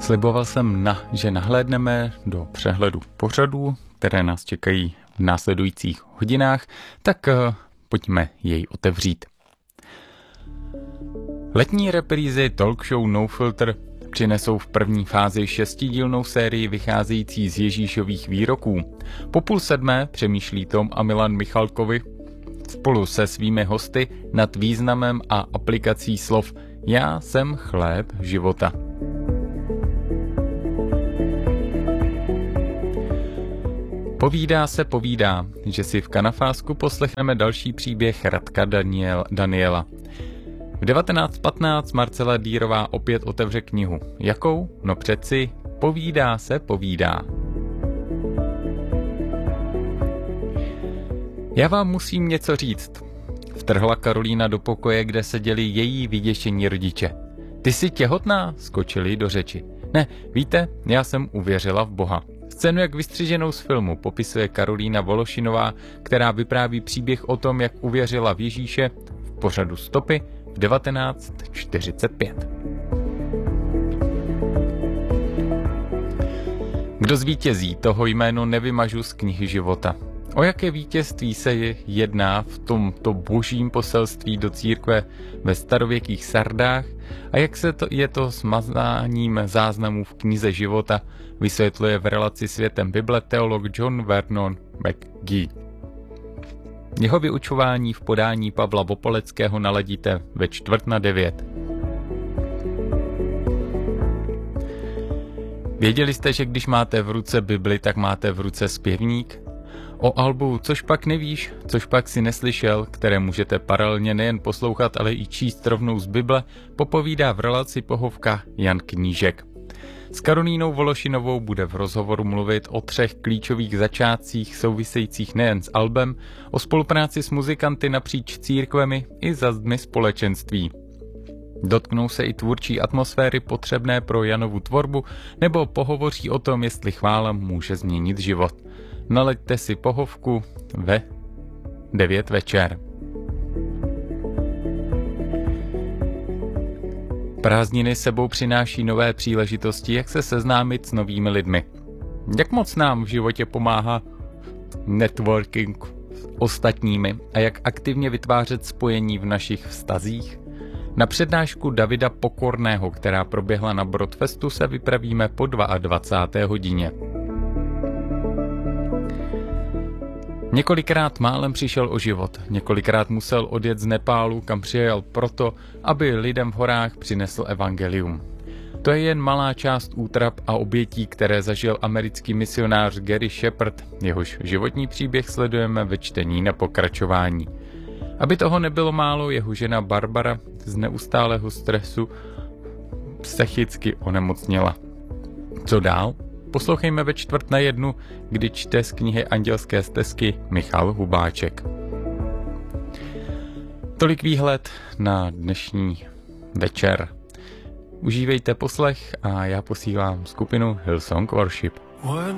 Sliboval jsem, že nahlédneme do přehledu pořadů, které nás čekají v následujících hodinách, tak pojďme jej otevřít. Letní reprízy talk show No Filter přinesou v první fázi 6dílnou sérii vycházející z Ježíšových výroků. Po 6:30 přemýšlí Tom a Milan Michalkovi spolu se svými hosty nad významem a aplikací slov Já jsem chléb života. Povídá, že si v Kanafásku poslechneme další příběh Radka Daniela. V 19:15 Marcela Dýrová opět otevře knihu. Jakou? No přeci Povídá. Já vám musím něco říct. Vtrhla Karolína do pokoje, kde seděli její vyděšení rodiče. Ty jsi těhotná? Skočili do řeči. Ne, víte, já jsem uvěřila v Boha. Scénu jak vystřiženou z filmu popisuje Karolína Vološinová, která vypráví příběh o tom, jak uvěřila v Ježíše v pořadu Stopy v 1945. Kdo zvítězí, toho jméno nevymažu z knihy života. O jaké vítězství se jedná v tomto božím poselství do církve ve starověkých Sardách a jak je to s mazáním záznamů v knize života, vysvětluje v relaci Světem Bible teolog John Vernon McGee. Jeho vyučování v podání Pavla Vopoleckého naladíte ve 8:45. Věděli jste, že když máte v ruce Bibli, tak máte v ruce zpěvník? O albu Což pak nevíš, což pak si neslyšel, které můžete paralelně nejen poslouchat, ale i číst rovnou z Bible, popovídá v relaci Pohovka Jan Knížek. S Karolínou Vološinovou bude v rozhovoru mluvit o 3 klíčových začátcích souvisejících nejen s albem, o spolupráci s muzikanty napříč církvemi i zazdmi společenství. Dotknou se i tvůrčí atmosféry potřebné pro Janovu tvorbu, nebo pohovoří o tom, jestli chvála může změnit život. Naleďte si Pohovku ve 9 večer. Prázdniny sebou přináší nové příležitosti, jak se seznámit s novými lidmi. Jak moc nám v životě pomáhá networking s ostatními a jak aktivně vytvářet spojení v našich vztazích? Na přednášku Davida Pokorného, která proběhla na Broadfestu, se vypravíme po 22. hodině. Několikrát málem přišel o život, několikrát musel odjet z Nepálu, kam přijel proto, aby lidem v horách přinesl evangelium. To je jen malá část útrap a obětí, které zažil americký misionář Gary Shepard, jehož životní příběh sledujeme ve čtení na pokračování. Aby toho nebylo málo, jeho žena Barbara z neustálého stresu psychicky onemocněla. Co dál? Poslouchejme ve 12:45, kdy čte z knihy Andělské stezky Michal Hubáček. Tolik výhled na dnešní večer. Užívejte poslech a já posílám skupinu Hillsong Worship.